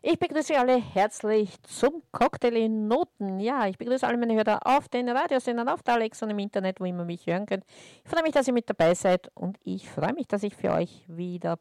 Ich begrüße alle herzlich zum Cocktail in Noten. Ja, ich begrüße alle meine Hörer auf den Radiosendern, auf der Alexa und im Internet, wo immer mich hören könnt. Ich freue mich, dass ihr mit dabei seid und ich freue mich, dass ich für euch wieder